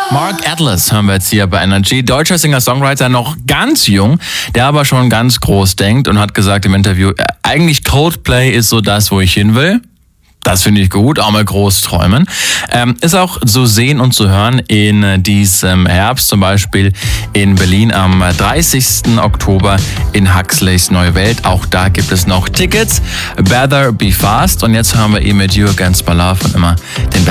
Mark Atlas haben wir jetzt hier bei Energy. Deutscher Singer-Songwriter, noch ganz jung, der aber schon ganz groß denkt und hat gesagt im Interview, eigentlich Coldplay ist so das, wo ich hin will. Das finde ich gut, auch mal groß träumen. Ist auch zu sehen und zu hören in diesem Herbst, zum Beispiel in Berlin am 30. Oktober in Huxleys Neue Welt. Auch da gibt es noch Tickets. Better Be Fast. Und jetzt haben wir mit You Against My Love und immer den